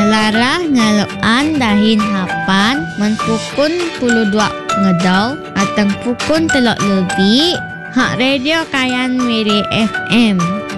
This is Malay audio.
Salarah ngaloan dahin hapan menpukun 22 ngedau atang pukun telok lebih hak radio Kayan Miri FM.